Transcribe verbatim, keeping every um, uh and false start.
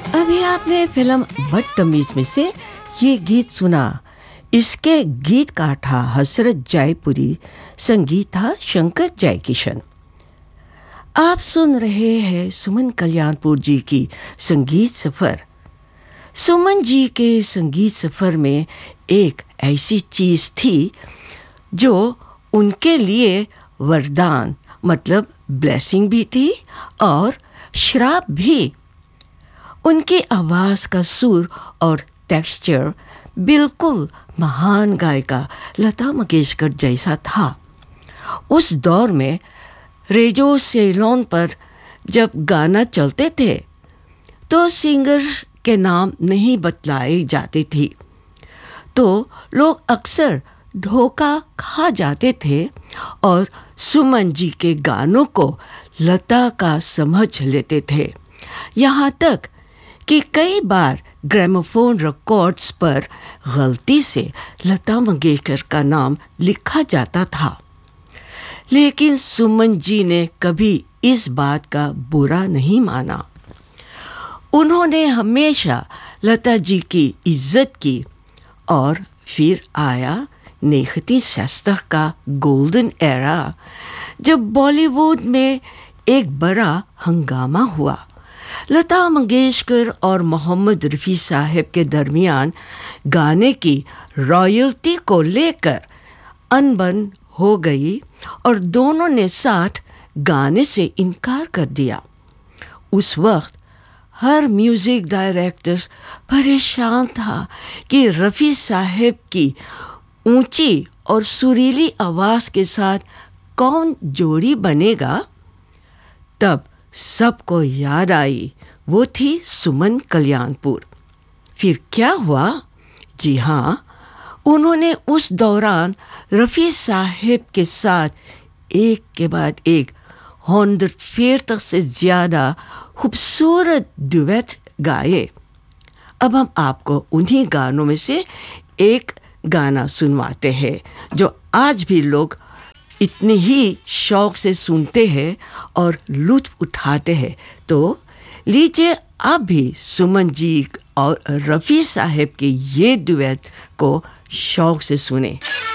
अभी आपने फिल्म बदतमीज में से ये गीत सुना। इसके गीतकार था हसरत जयपुरी, संगीत था शंकर जयकिशन। आप सुन रहे हैं सुमन कल्याणपुर जी की संगीत सफ़र। सुमन जी के संगीत सफ़र में एक ऐसी चीज़ थी जो उनके लिए वरदान मतलब ब्लेसिंग भी थी और श्राप भी। उनकी आवाज़ का सुर और टेक्सचर बिल्कुल महान गायिका लता मंगेशकर जैसा था। उस दौर में रेडियो सेलोन पर जब गाना चलते थे तो सिंगर के नाम नहीं बतलाए जाते थे, तो लोग अक्सर धोखा खा जाते थे और सुमन जी के गानों को लता का समझ लेते थे। यहाँ तक कि कई बार ग्रामोफोन रिकॉर्ड्स पर गलती से लता मंगेशकर का नाम लिखा जाता था, लेकिन सुमन जी ने कभी इस बात का बुरा नहीं माना। उन्होंने हमेशा लता जी की इज्जत की और फिर आया नेहती शास्त्र का गोल्डन एरा, जब बॉलीवुड में एक बड़ा हंगामा हुआ। लता मंगेशकर और मोहम्मद रफ़ी साहब के दरमियान गाने की रॉयल्टी को लेकर अनबन हो गई और दोनों ने साथ गाने से इनकार कर दिया। उस वक्त हर म्यूज़िक डायरेक्टर्स परेशान था कि रफ़ी साहब की ऊंची और सुरीली आवाज़ के साथ कौन जोड़ी बनेगा। तब सबको याद आई वो थी सुमन कल्याणपुर। फिर क्या हुआ? जी हाँ, उन्होंने उस दौरान रफ़ी साहब के साथ एक के बाद एक हंड्रेड फिफ्टी से ज़्यादा खूबसूरत डुएट गाए। अब हम आपको उन्हीं गानों में से एक गाना सुनवाते हैं जो आज भी लोग इतने ही शौक से सुनते हैं और लुत्फ़ उठाते हैं। तो लीजिए आप भी सुमन जी और रफ़ी साहब के ये डुएट को शौक से सुने।